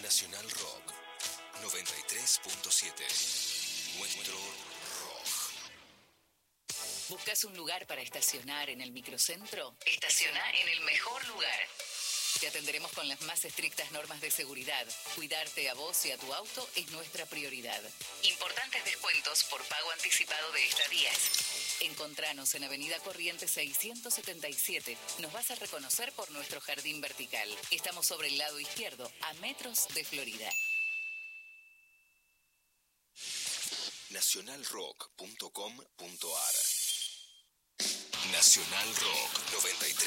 Nacional Rock 93.7. Nuestro rock. ¿Buscas un lugar para estacionar en el microcentro? Estaciona en el mejor lugar. Te atenderemos con las más estrictas normas de seguridad. Cuidarte a vos y a tu auto es nuestra prioridad. Importantes descuentos por pago anticipado de estadías. Encontranos en Avenida Corrientes 677. Nos vas a reconocer por nuestro jardín vertical. Estamos sobre el lado izquierdo, a metros de Florida. Nacionalrock.com.ar. Nacional Rock